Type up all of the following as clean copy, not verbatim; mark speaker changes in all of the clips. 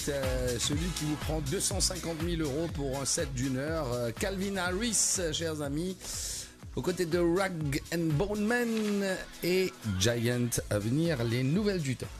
Speaker 1: artiste, celui qui vous prend 250 000 € pour un set d'une heure, Calvin Harris, chers amis, aux côtés de Rag and Bone Man et Giant. À venir, les nouvelles du temps.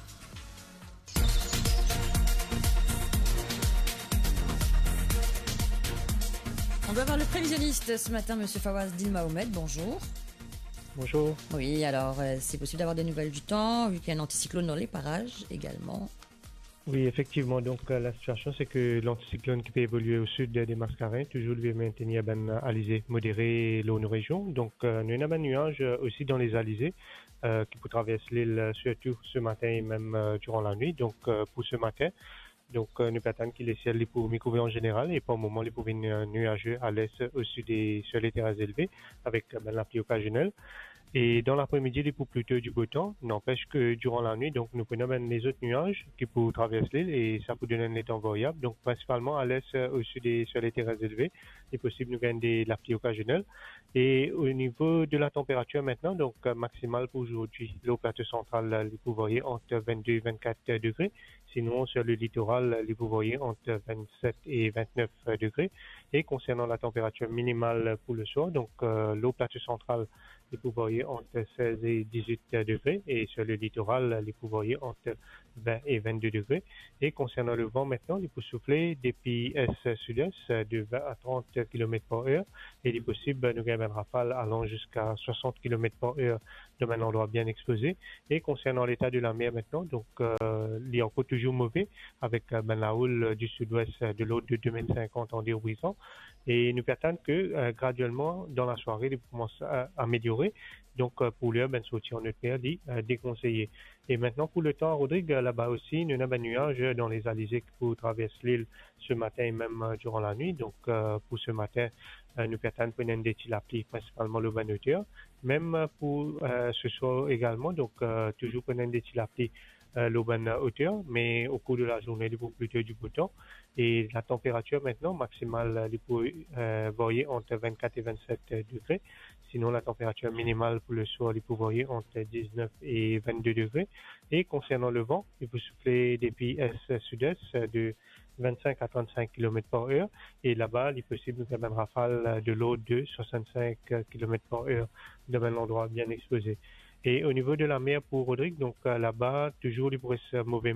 Speaker 2: On doit voir le prévisionniste ce matin, Monsieur Fawaz Din Mohamed. Bonjour.
Speaker 3: Bonjour.
Speaker 2: Oui, alors c'est possible d'avoir des nouvelles du temps, vu qu'il y a un anticyclone dans les parages également.
Speaker 3: Oui, effectivement. Donc, la situation, c'est que l'anticyclone qui peut évoluer au sud des Mascarins, toujours lui maintenir ben alizé modéré dans nos régions. Donc, nous avons un nuage aussi dans les alizés qui peut traverser l'île surtout ce matin et même durant la nuit. Donc, pour ce matin, donc nous attendons que les ciels pour mi-couverts en général et pour le moment les pour nuageux à l'est au-dessus des sur les terrasses élevées avec ben, la pluie occasionnelle. Et dans l'après-midi, il faut plutôt du beau temps. N'empêche que durant la nuit, donc nous prenons même les autres nuages qui peuvent traverser l'île et ça peut donner un temps variable. Donc principalement à l'est au-dessus des sur les terrasses élevées, il est possible nous gagner de la pluie occasionnelle. Et au niveau de la température maintenant, donc maximale pour aujourd'hui, le plateau central, vous voyez entre 22 et 24 degrés. Sinon, sur le littoral, vous voyez entre 27 et 29 degrés. Et concernant la température minimale pour le soir, donc le plateau central, vous voyez entre 16 et 18 degrés. Et sur le littoral, vous voyez entre 20 et 22 degrés. Et concernant le vent maintenant, il peut souffler depuis est-sud-est de 20 à 30 km par heure. Et il est possible, nous avons une rafale allant jusqu'à 60 km par heure dans un endroit bien exposé. Et concernant l'état de la mer maintenant, donc il est encore toujours mauvais avec la houle du sud-ouest de l'eau de 2050 en déruisant. Et nous attendons que graduellement dans la soirée, il commence à améliorer. Donc pour l'heure, ben sortir en notre mer dit déconseillé. Et maintenant pour le temps, Rodrigue, là-bas aussi, nous avons un nuage dans les alizés qui peut traverser l'île ce matin et même durant la nuit. Donc pour ce matin, nous attendons prendre des tilapis, principalement le banauteur. Même pour ce soir également, donc toujours prendre des tilapis l'aubane hauteur, mais au cours de la journée, il faut plutôt du beau temps. Et la température maintenant maximale, il peut varier entre 24 et 27 degrés. Sinon, la température minimale pour le soir, il peut varier entre 19 et 22 degrés. Et concernant le vent, il peut souffler depuis est-sud-est de 25 à 35 km par heure. Et là-bas, il est possible de faire une rafale de l'eau de 65 km par heure dans un endroit bien exposé. Et au niveau de la mer pour Rodrigue, donc là-bas, toujours il pourrait se mauvais